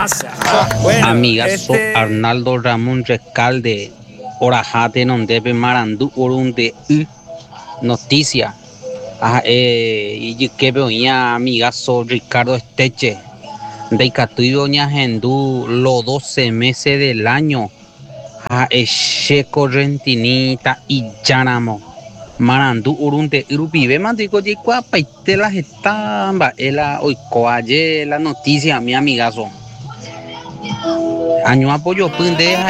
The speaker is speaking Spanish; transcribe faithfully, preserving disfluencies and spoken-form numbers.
Bueno, Amigazo este, Arnaldo Ramón Rescalde, Orajate non debe Marandu Urunde y Noticia. Ah, eh, y que veía amigazo Ricardo Esteche, de Catuibo Ñagendú, los doce meses del año. Ah, Eche Correntinita y Llanamo. Marandu Urunde Irupibe, mandico Yicua, Paite la Getamba, la Oikoaye, la noticia, mi amigazo. Año apoyo, Punde,